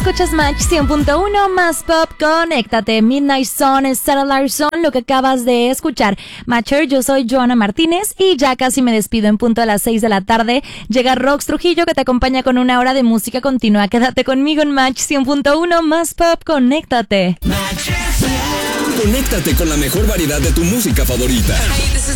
escuchas Match 100.1 más pop, conéctate. Midnight Sun, Satellite Sun, lo que acabas de escuchar. Matcher, yo soy Joana Martínez y ya casi me despido en punto a las 6 de la tarde. Llega Rox Trujillo que te acompaña con una hora de música continua. Quédate conmigo en Match 100.1 más pop, conéctate. Conéctate con la mejor variedad de tu música favorita.